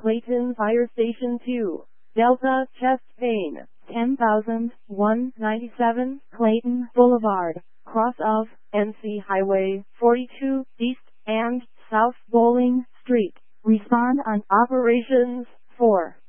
Clayton Fire Station 2, Delta Chest Pain, 10,197 Clayton Boulevard, cross of NC Highway 42 East and South Bowling Street. Respond on Operations 4.